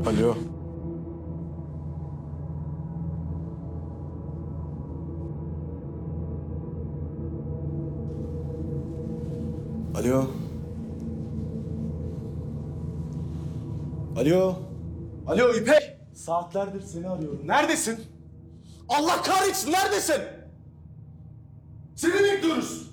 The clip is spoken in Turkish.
Alo. Alo. Alo. Alo İpek. Saatlerdir seni arıyorum. Neredesin? Allah kahretsin, neredesin? Seni bekliyoruz.